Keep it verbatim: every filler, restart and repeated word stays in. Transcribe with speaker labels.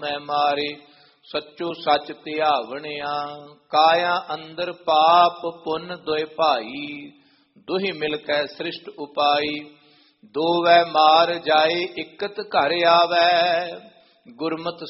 Speaker 1: ਮੈਂ ਮਾਰੇ। ਸੱਚੋ ਸੱਚ ਧਿਆਵਣਿਆ ਕਾਇਆ ਅੰਦਰ ਪਾਪ ਪੁੰਨ ਦੋਇ ਭਾਈ। ਦੁਹਿ ਮਿਲ ਕੈ ਸ੍ਰਿਸ਼ਟ ਉਪਾਈ। ਦੋਵੈ ਮਾਰ ਜਾਏ ਇਕਤ ਘਰ ਆਵੈ। ਗੁਰਮਤਿ